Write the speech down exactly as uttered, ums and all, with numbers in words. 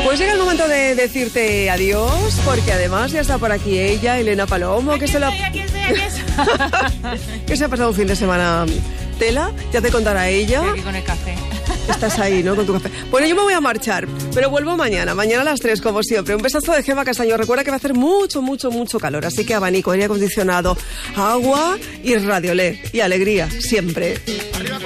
Pues llega el momento de decirte adiós, porque además ya está por aquí ella, Elena Palomo, que se, la... aquí estoy, aquí estoy. que se ha pasado un fin de semana tela, ya te contará ella. Estoy aquí con el café. Estás ahí, ¿no? Con tu café. Bueno, yo me voy a marchar, pero vuelvo mañana, mañana a las tres, como siempre. Un besazo de Gemma Castaño. Recuerda que va a hacer mucho, mucho, mucho calor, así que abanico, aire acondicionado, agua y radiolé. Y alegría, siempre.